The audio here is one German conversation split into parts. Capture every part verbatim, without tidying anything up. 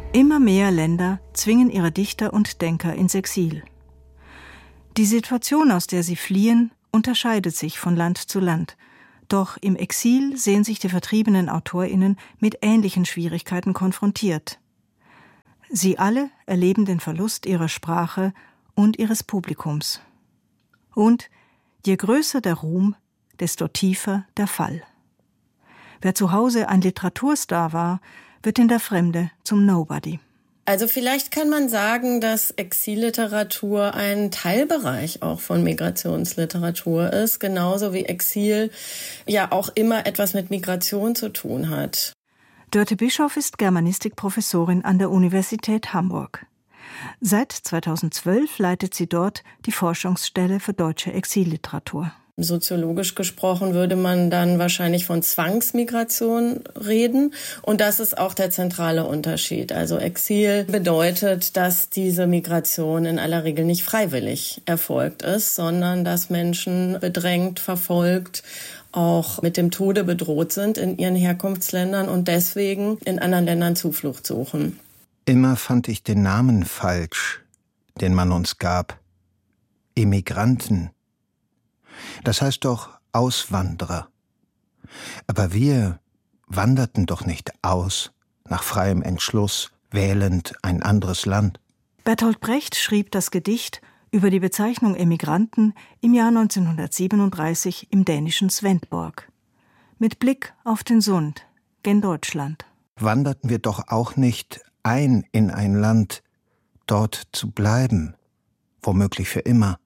Immer mehr Länder zwingen ihre Dichter und Denker ins Exil. Die Situation, aus der sie fliehen, unterscheidet sich von Land zu Land. Doch im Exil sehen sich die vertriebenen AutorInnen mit ähnlichen Schwierigkeiten konfrontiert. Sie alle erleben den Verlust ihrer Sprache und ihres Publikums. Und je größer der Ruhm, desto tiefer der Fall. Wer zu Hause ein Literaturstar war, wird in der Fremde zum Nobody. Also vielleicht kann man sagen, dass Exilliteratur ein Teilbereich auch von Migrationsliteratur ist, genauso wie Exil ja auch immer etwas mit Migration zu tun hat. Dörte Bischoff ist Germanistikprofessorin an der Universität Hamburg. Seit zweitausendzwölf leitet sie dort die Forschungsstelle für deutsche Exilliteratur. Soziologisch gesprochen würde man dann wahrscheinlich von Zwangsmigration reden. Und das ist auch der zentrale Unterschied. Also Exil bedeutet, dass diese Migration in aller Regel nicht freiwillig erfolgt ist, sondern dass Menschen bedrängt, verfolgt, auch mit dem Tode bedroht sind in ihren Herkunftsländern und deswegen in anderen Ländern Zuflucht suchen. Immer fand ich den Namen falsch, den man uns gab. Immigranten. Das heißt doch Auswanderer. Aber wir wanderten doch nicht aus, nach freiem Entschluss, wählend ein anderes Land. Bertolt Brecht schrieb das Gedicht über die Bezeichnung Emigranten im Jahr neunzehnhundertsiebenunddreißig im dänischen Svendborg. Mit Blick auf den Sund, gen Deutschland. Wanderten wir doch auch nicht ein in ein Land, dort zu bleiben, womöglich für immer,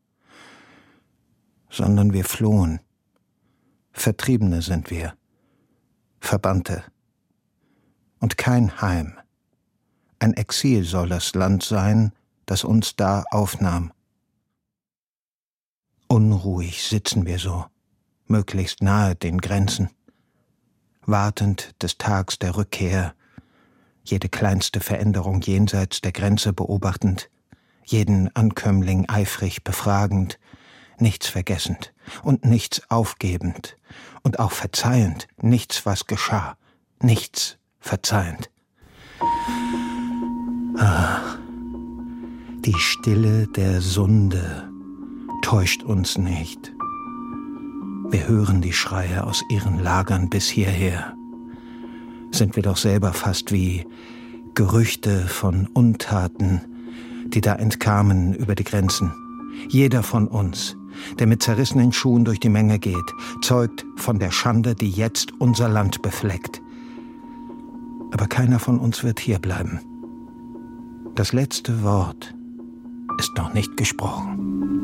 sondern wir flohen. Vertriebene sind wir, Verbannte. Und kein Heim. Ein Exil soll das Land sein, das uns da aufnahm. Unruhig sitzen wir so, möglichst nahe den Grenzen, wartend des Tags der Rückkehr, jede kleinste Veränderung jenseits der Grenze beobachtend, jeden Ankömmling eifrig befragend, nichts vergessend und nichts aufgebend und auch verzeihend, nichts, was geschah, nichts verzeihend. Ah, die Stille der Sunde täuscht uns nicht. Wir hören die Schreie aus ihren Lagern bis hierher. Sind wir doch selber fast wie Gerüchte von Untaten, die da entkamen über die Grenzen. Jeder von uns, der mit zerrissenen Schuhen durch die Menge geht, zeugt von der Schande, die jetzt unser Land befleckt. Aber keiner von uns wird hierbleiben. Das letzte Wort ist noch nicht gesprochen.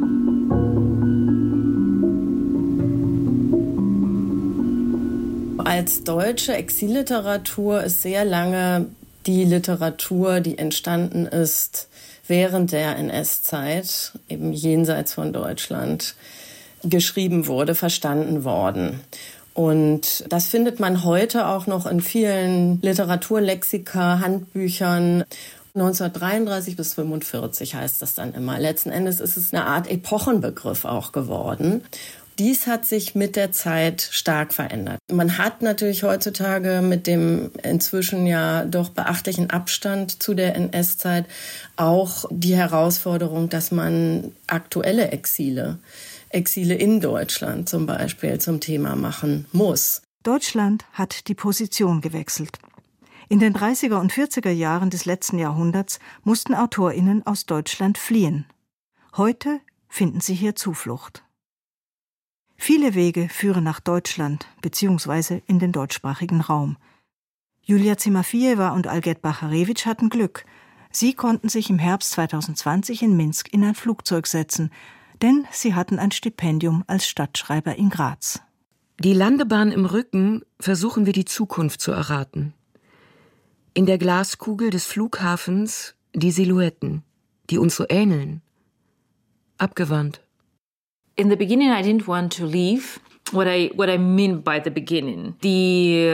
Als deutsche Exilliteratur ist sehr lange die Literatur, die entstanden ist während der N S-Zeit, eben jenseits von Deutschland, geschrieben wurde, verstanden worden. Und das findet man heute auch noch in vielen Literaturlexika, Handbüchern. neunzehnhundertdreiunddreißig bis fünfundvierzig heißt das dann immer. Letzten Endes ist es eine Art Epochenbegriff auch geworden. Dies hat sich mit der Zeit stark verändert. Man hat natürlich heutzutage mit dem inzwischen ja doch beachtlichen Abstand zu der N S-Zeit auch die Herausforderung, dass man aktuelle Exile, Exile in Deutschland zum Beispiel, zum Thema machen muss. Deutschland hat die Position gewechselt. In den dreißiger und vierziger Jahren des letzten Jahrhunderts mussten AutorInnen aus Deutschland fliehen. Heute finden sie hier Zuflucht. Viele Wege führen nach Deutschland bzw. in den deutschsprachigen Raum. Julia Zimafiejewa und Alget Bacharewitsch hatten Glück. Sie konnten sich im Herbst zweitausendzwanzig in Minsk in ein Flugzeug setzen, denn sie hatten ein Stipendium als Stadtschreiber in Graz. Die Landebahn im Rücken versuchen wir die Zukunft zu erraten. In der Glaskugel des Flughafens die Silhouetten, die uns so ähneln. Abgewandt. In the beginning, I didn't want to leave. What I what I mean by the beginning, the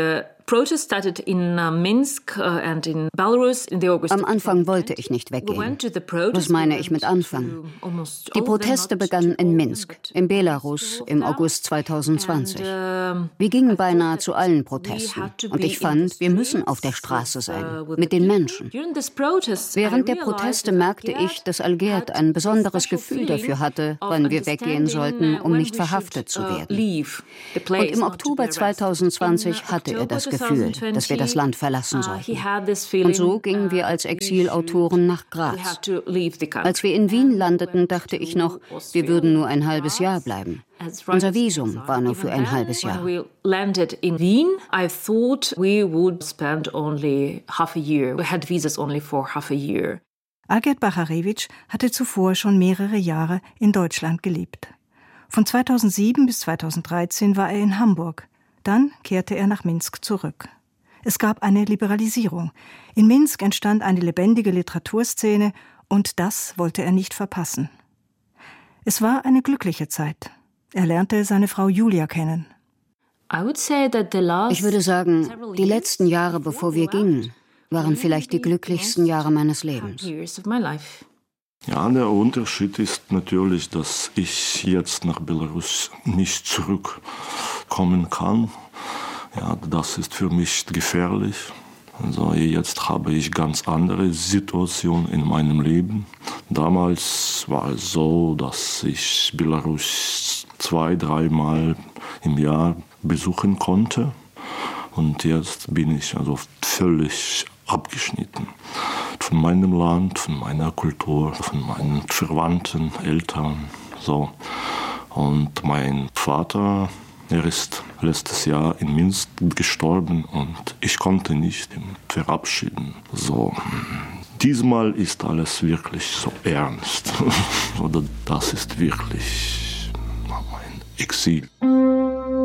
Am Anfang wollte ich nicht weggehen. Was meine ich mit Anfang? Die Proteste begannen in Minsk, in Belarus, im August zweitausendzwanzig. Wir gingen beinahe zu allen Protesten. Und ich fand, wir müssen auf der Straße sein, mit den Menschen. Während der Proteste merkte ich, dass Algert ein besonderes Gefühl dafür hatte, wann wir weggehen sollten, um nicht verhaftet zu werden. Und im Oktober zweitausendzwanzig hatte er das Gefühl, dass wir das Land verlassen sollten. Und so gingen wir als Exilautoren nach Graz. Als wir in Wien landeten, dachte ich noch, wir würden nur ein halbes Jahr bleiben. Unser Visum war nur für ein halbes Jahr. Algert Bacharewitsch hatte zuvor schon mehrere Jahre in Deutschland gelebt. Von zweitausendsieben bis zweitausenddreizehn war er in Hamburg. Dann kehrte er nach Minsk zurück. Es gab eine Liberalisierung. In Minsk entstand eine lebendige Literaturszene und das wollte er nicht verpassen. Es war eine glückliche Zeit. Er lernte seine Frau Julia kennen. Ich würde sagen, die letzten Jahre, bevor wir gingen, waren vielleicht die glücklichsten Jahre meines Lebens. Ja, der Unterschied ist natürlich, dass ich jetzt nach Belarus nicht zurückkommen kann. Ja, das ist für mich gefährlich. Also jetzt habe ich ganz andere Situation in meinem Leben. Damals war es so, dass ich Belarus zwei, dreimal im Jahr besuchen konnte. Und jetzt bin ich also völlig abgeschnitten von meinem Land, von meiner Kultur, von meinen Verwandten, Eltern. So. Und mein Vater, er ist letztes Jahr in Minsk gestorben und ich konnte nicht ihn verabschieden. So. Diesmal ist alles wirklich so ernst. Oder das ist wirklich mein Exil.